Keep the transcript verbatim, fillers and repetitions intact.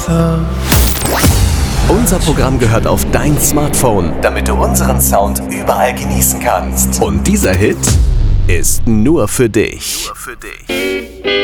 Love. Unser Programm gehört auf dein Smartphone, damit du unseren Sound überall genießen kannst. Und dieser Hit ist nur für dich. Nur für dich.